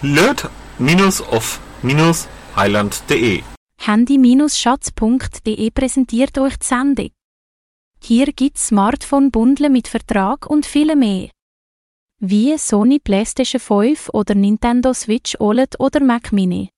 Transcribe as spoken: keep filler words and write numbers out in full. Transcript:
löt-off-island punkt de handy Schatz punkt de präsentiert euch die Sendung. Hier gibt's Smartphone-Bundle mit Vertrag und viel mehr. Wie Sony PlayStation fünf oder Nintendo Switch O L E D oder Mac Mini.